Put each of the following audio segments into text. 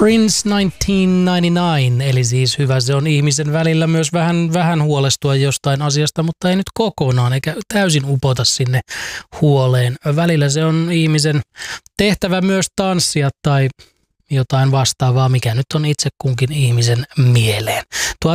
Prince 1999, eli siis hyvä se on ihmisen välillä myös vähän huolestua jostain asiasta, mutta ei nyt kokonaan eikä täysin upota sinne huoleen. Välillä se on ihmisen tehtävä myös tanssia tai jotain vastaavaa, mikä nyt on itse kunkin ihmisen mieleen.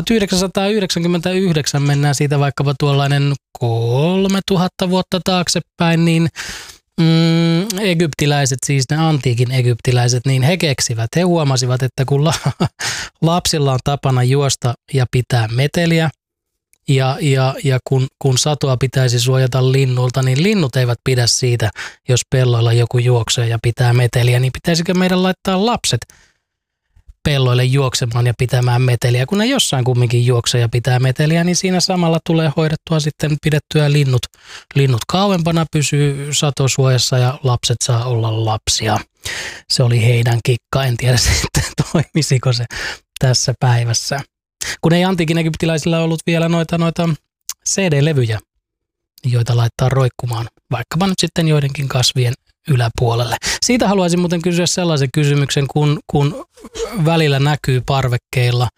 1999 mennään siitä vaikkapa tuollainen 3000 vuotta taaksepäin, niin egyptiläiset, siis ne antiikin egyptiläiset, niin he huomasivat, että kun lapsilla on tapana juosta ja pitää meteliä, ja kun satoa pitäisi suojata linnulta, niin linnut eivät pidä siitä, jos pelloilla joku juoksee ja pitää meteliä, niin pitäisikö meidän laittaa lapset pelloille juoksemaan ja pitämään meteliä. Kun ne jossain kumminkin juoksee ja pitää meteliä, niin siinä samalla tulee hoidettua sitten pidettyä linnut kauempana, pysyy satosuojassa ja lapset saa olla lapsia. Se oli heidän kikka, en tiedä sitten toimisiko se tässä päivässä. Kun ei antiikin egyptiläisillä ollut vielä noita CD-levyjä, joita laittaa roikkumaan, vaikkapa nyt sitten joidenkin kasvien yläpuolelle. Siitä haluaisin muuten kysyä sellaisen kysymyksen, kun välillä näkyy parvekkeilla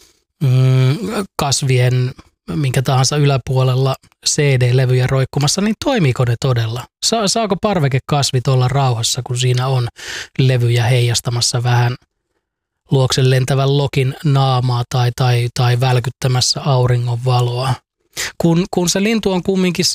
kasvien minkä tahansa yläpuolella CD-levyjä roikkumassa, niin toimiiko ne todella? Saako parvekekasvit olla rauhassa, kun siinä on levyjä heijastamassa vähän luokse lentävän lokin naamaa tai välkyttämässä auringon valoa? Kun se lintu on kumminkin